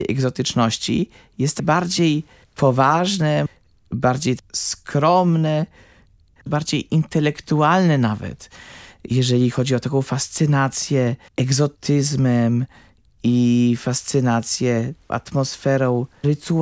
egzotyczności jest bardziej poważne, bardziej skromne, bardziej intelektualne nawet, jeżeli chodzi o taką fascynację egzotyzmem i fascynację atmosferą rytuału.